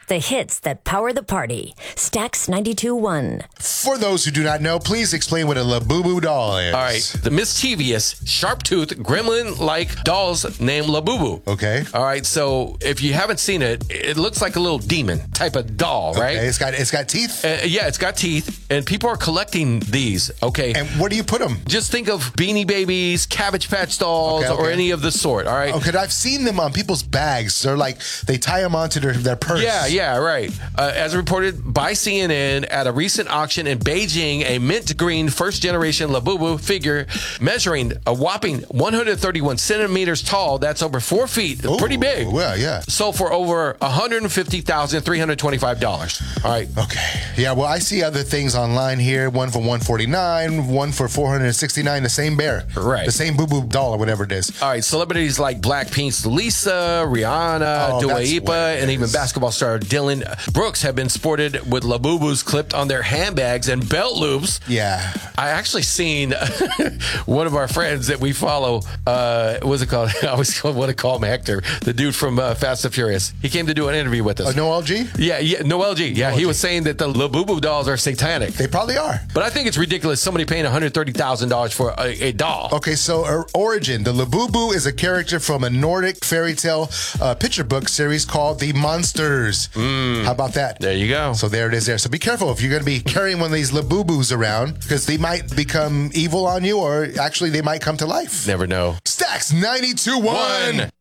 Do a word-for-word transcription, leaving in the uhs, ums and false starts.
The hits that power the party. Stax ninety-two point one. For those who do not know, please explain what a Labubu doll is. All right. The mischievous, sharp-toothed, gremlin-like dolls named Labubu. Okay. All right. So if you haven't seen it, it looks like a little demon type of doll, right? Okay. It's got it's got teeth. Uh, yeah, it's got teeth, and people are collecting these. Okay. And where do you put them? Just think of Beanie Babies, Cabbage Patch dolls, Okay, okay. or any of the sort. All right. Okay, I've seen them on people's bags. They're like they tie them onto their, their purse. Yeah, yeah, right. Uh, as reported by C N N, at a recent auction in Beijing, a mint green first generation Labubu figure measuring a whopping one hundred thirty-one centimeters tall, that's over four feet, Ooh, pretty big. Yeah, yeah. Sold for over one hundred fifty thousand three hundred twenty-five dollars. All right. Okay. Yeah, well, I see other things online here. One for one forty-nine, one for four hundred sixty-nine. The same bear, Right. The same Boo Boo doll or whatever it is. All right, celebrities like Blackpink's Lisa, Rihanna, Oh, Dua that's what Lipa, it and even is. basketball star Dylan Brooks have been sported with Labubus clipped on their handbags and belt loops. Yeah. I actually seen one of our friends that we follow. Uh, what's it called? I always want to call him Hector, the dude from uh, Fast and Furious. He came to do an interview with us. Uh, Noel G? Yeah, yeah, Noel G. Yeah, he was saying that the Labubu dolls are satanic. They probably are. But I think it's ridiculous somebody paying one hundred thirty thousand dollars for a, a doll. Okay, so uh, origin. The Labubu is a character from a Nordic fairy tale uh, picture book series called The Monsters. How about that? There you go. So there it is there. So be careful if you're going to be carrying one of these Labubus around because they might become evil on you or actually they might come to life. Never know. Stax ninety-two point one.